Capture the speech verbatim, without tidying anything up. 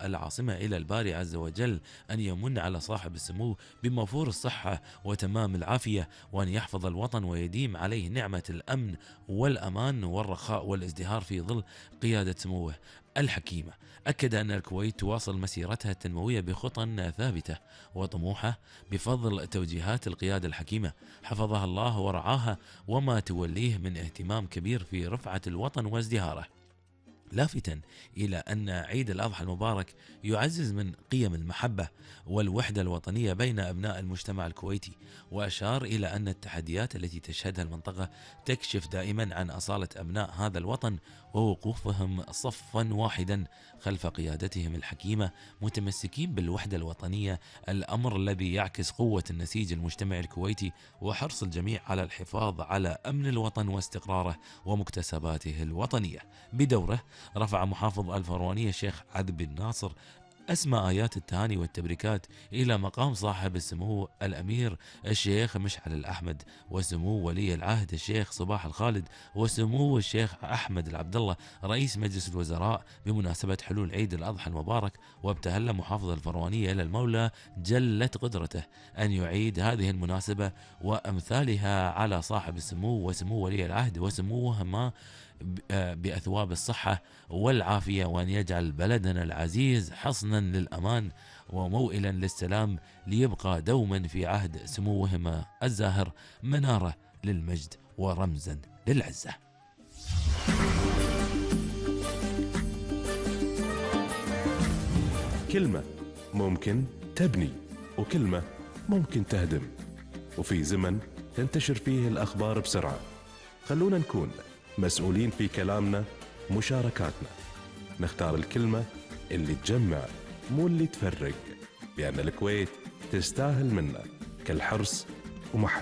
العاصمة إلى الباري عز وجل أن يمن على صاحب السمو بموفور الصحة وتمام العافية، وأن يحفظ الوطن ويديم عليه نعمة الأمن والأمان والرخاء والازدهار في ظل قيادة سموه الحكيمة. أكد أن الكويت تواصل مسيرتها التنموية بخطى ثابتة وطموحة بفضل توجيهات القيادة الحكيمة حفظها الله ورعاها، وما توليه من اهتمام كبير في رفعة الوطن وازدهاره، لافتا إلى أن عيد الأضحى المبارك يعزز من قيم المحبة والوحدة الوطنية بين أبناء المجتمع الكويتي. وأشار إلى أن التحديات التي تشهدها المنطقة تكشف دائما عن أصالة أبناء هذا الوطن ووقوفهم صفا واحدا خلف قيادتهم الحكيمة متمسكين بالوحدة الوطنية، الأمر الذي يعكس قوة النسيج المجتمعي الكويتي وحرص الجميع على الحفاظ على أمن الوطن واستقراره ومكتسباته الوطنية. بدوره رفع محافظ الفروانية الشيخ عذب بن ناصر أسمى آيات التهاني والتبريكات إلى مقام صاحب السمو الأمير الشيخ مشعل الأحمد، وسمو ولي العهد الشيخ صباح الخالد، وسمو الشيخ أحمد العبد الله رئيس مجلس الوزراء بمناسبة حلول عيد الأضحى المبارك. وابتهل محافظ الفروانية إلى المولى جلت قدرته أن يعيد هذه المناسبة وأمثالها على صاحب السمو وسمو ولي العهد وسموهما بأثواب الصحة والعافية، وأن يجعل بلدنا العزيز حصنا للأمان وموئلا للسلام، ليبقى دوما في عهد سموهما الزاهر منارة للمجد ورمزا للعزة. كلمة ممكن تبني، وكلمة ممكن تهدم، وفي زمن تنتشر فيه الأخبار بسرعة. خلونا نكون مسؤولين في كلامنا مشاركاتنا، نختار الكلمة اللي تجمع مو اللي تفرق، لأن الكويت تستاهل منا كل حرص ومحبة.